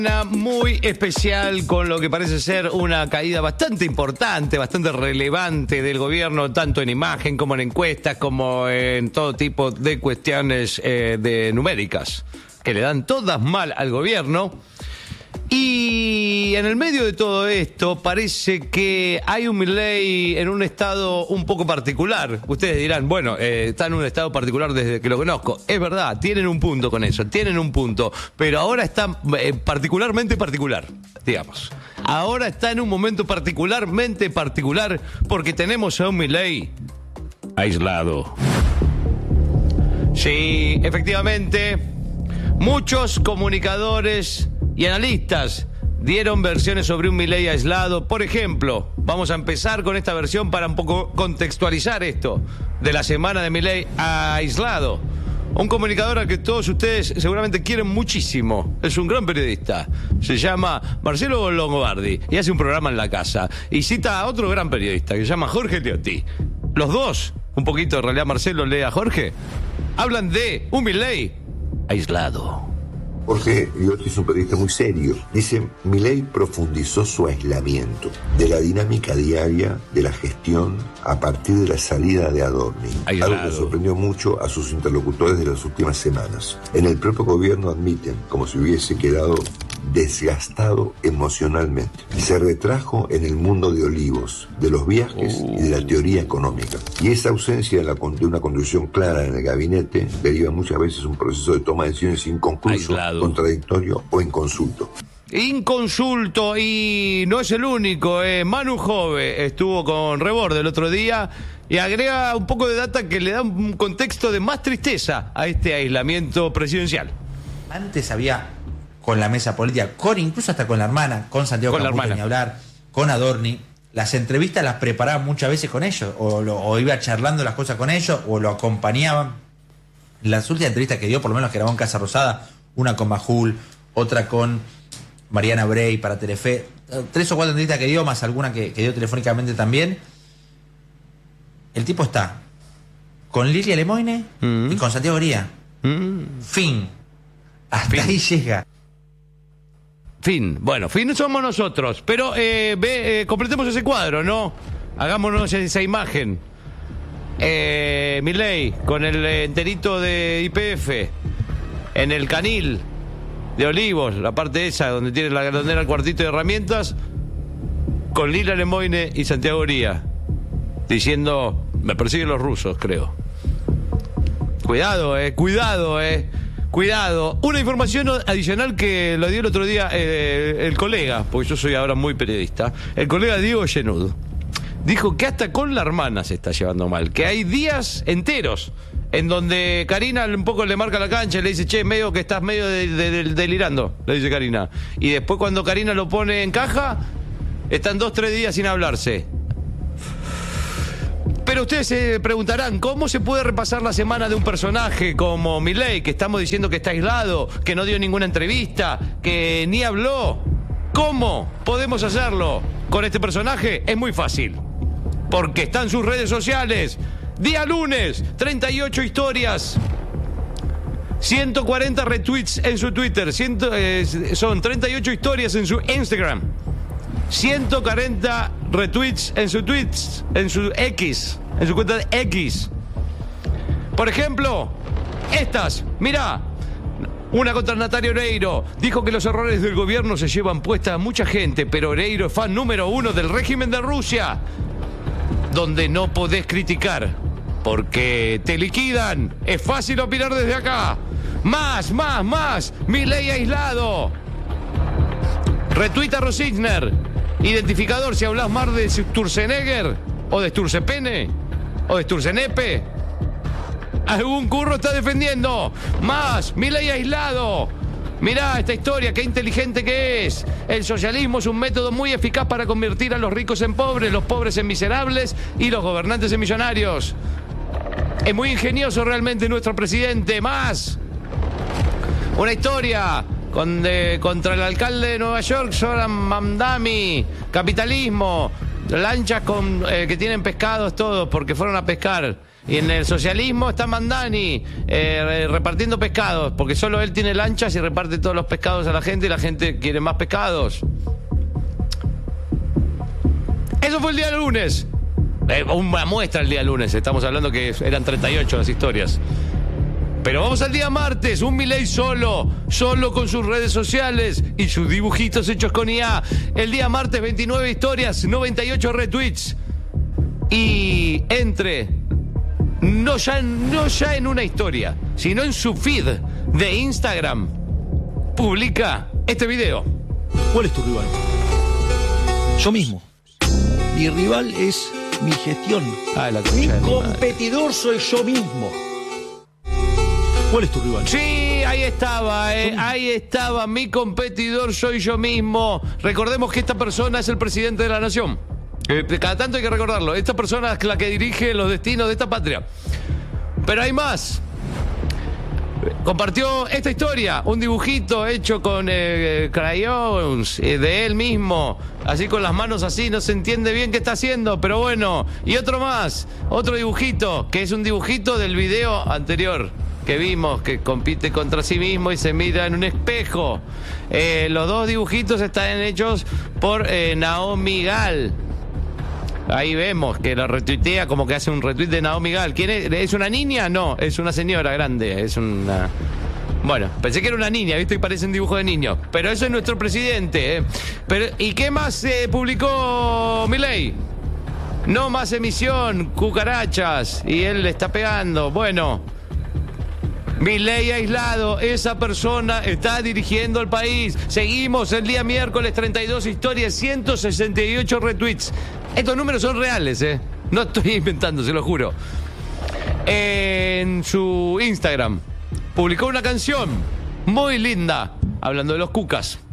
Muy especial con lo que parece ser una caída bastante importante, bastante relevante del gobierno, tanto en imagen como en encuestas, como en todo tipo de cuestiones numéricas, que le dan todas mal al gobierno. Y en el medio de todo esto parece que hay un Milei en un estado un poco particular. Ustedes dirán, bueno, está en un estado particular desde que lo conozco. Es verdad, tienen un punto con eso, tienen un punto. Pero ahora está particularmente particular, digamos. Ahora está en un momento particularmente particular porque tenemos a un Milei aislado. Sí, efectivamente, muchos comunicadores y analistas dieron versiones sobre un Milei aislado. Por ejemplo, vamos a empezar con esta versión para un poco contextualizar esto de la semana de Milei aislado. Un comunicador al que todos ustedes seguramente quieren muchísimo. Es un gran periodista. Se llama Marcelo Longobardi y hace un programa en la casa. Y cita a otro gran periodista que se llama Jorge Liotti. Los dos, un poquito en realidad Marcelo lee a Jorge, hablan de un Milei aislado. Jorge Liotti es un periodista muy serio. Dice, Milei profundizó su aislamiento de la dinámica diaria de la gestión a partir de la salida de Adorni. Aislado. Algo que sorprendió mucho a sus interlocutores de las últimas semanas. En el propio gobierno admiten, como si hubiese quedado desgastado emocionalmente. Se retrajo en el mundo de Olivos, de los viajes y de la teoría económica. Y esa ausencia de una conducción clara en el gabinete deriva muchas veces un proceso de toma de decisiones inconcluso, contradictorio o inconsulto. Inconsulto, y no es el único. Manu Jove estuvo con Rebord el otro día y agrega un poco de data que le da un contexto de más tristeza a este aislamiento presidencial. Antes había, con la mesa política, incluso hasta con la hermana, con Santiago Caputo, ni hablar, con Adorni, las entrevistas las preparaban muchas veces con ellos, o iba charlando las cosas con ellos, o lo acompañaban. Las últimas entrevistas que dio, por lo menos que grabó en Casa Rosada, una con Majul, otra con Mariana Brey para Telefe, 3 o 4 entrevistas que dio, más alguna que dio telefónicamente también. El tipo está con Lilia Lemoine y con Santiago Gría. Fin. Hasta ahí llega. Fin. Bueno, fin somos nosotros. Pero completemos ese cuadro, ¿no? Hagámonos esa imagen. Milei con el enterito de YPF en el canil de Olivos, la parte esa donde tiene donde era el cuartito de herramientas, con Lilia Lemoine y Santiago Gría diciendo, me persiguen los rusos, creo. Cuidado, cuidado. Una información adicional que lo dio el otro día el colega, porque yo soy ahora muy periodista, el colega Diego Genud dijo que hasta con la hermana se está llevando mal, que hay días enteros en donde Karina un poco le marca la cancha y le dice, che, medio que estás medio delirando, le dice Karina. Y después cuando Karina lo pone en caja, están 2-3 días sin hablarse. Pero ustedes se preguntarán, ¿cómo se puede repasar la semana de un personaje como Milei, que estamos diciendo que está aislado, que no dio ninguna entrevista, que ni habló? ¿Cómo podemos hacerlo con este personaje? Es muy fácil, porque está en sus redes sociales. Día lunes, 38 historias, 140 retweets en su Twitter, son 38 historias en su Instagram, 140 retweets en su tweets, en su X, en su cuenta de X. Por ejemplo, estas, mirá, una contra Natalia Oreiro. Dijo que los errores del gobierno se llevan puesta a mucha gente, pero Oreiro es fan número 1 del régimen de Rusia, donde no podés criticar, porque te liquidan. Es fácil opinar desde acá. Más. Milei aislado. Retuita Rosicner. Identificador si hablas más de Sturzenegger, o de Sturzepene, o de Sturzenepe. Algún curro está defendiendo. Más. Milei aislado. Mirá esta historia, qué inteligente que es. El socialismo es un método muy eficaz para convertir a los ricos en pobres, los pobres en miserables y los gobernantes en millonarios. Es muy ingenioso realmente nuestro presidente. Más. Una historia contra el alcalde de Nueva York, Zoran Mamdani. Capitalismo. Lanchas que tienen pescados todos porque fueron a pescar. Y en el socialismo está Mandani repartiendo pescados, porque solo él tiene lanchas y reparte todos los pescados a la gente y la gente quiere más pescados. Eso fue el día lunes. Una muestra el día lunes. Estamos hablando que eran 38 las historias. Pero vamos al día martes. Un Milei solo con sus redes sociales y sus dibujitos hechos con IA. El día martes, 29 historias, 98 retweets. Y no ya en una historia, sino en su feed de Instagram, publica este video. ¿Cuál es tu rival? Yo mismo. Mi rival es mi gestión. Mi competidor soy yo mismo. ¿Cuál es tu rival? Sí, ahí estaba, ahí estaba. Mi competidor soy yo mismo. Recordemos que esta persona es el presidente de la nación. Cada tanto hay que recordarlo. Esta persona es la que dirige los destinos de esta patria. Pero hay más. Compartió esta historia, un dibujito hecho con crayons de él mismo, así con las manos así, no se entiende bien qué está haciendo, pero bueno. Y otro más, otro dibujito, que es un dibujito del video anterior que vimos, que compite contra sí mismo y se mira en un espejo. Los dos dibujitos están hechos por Naomi Gal. Ahí vemos que lo retuitea, como que hace un retweet de Naomi Gal. ¿Quién es? ¿Es una niña? No, es una señora grande. Es una... Bueno, pensé que era una niña, ¿viste? Que parece un dibujo de niño. Pero eso es nuestro presidente, ¿y qué más publicó Milei? No más emisión, cucarachas. Y él le está pegando. Bueno, Milei aislado, esa persona está dirigiendo el país. Seguimos el día miércoles, 32 historias, 168 retweets. Estos números son reales, no estoy inventando, se lo juro. En su Instagram publicó una canción muy linda hablando de los cucas.